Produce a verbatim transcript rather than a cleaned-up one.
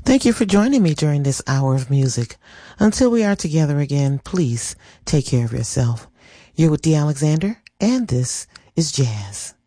Thank you for joining me during this hour of music. Until we are together again, please take care of yourself. You're with Dee Alexander, and this is Jazz.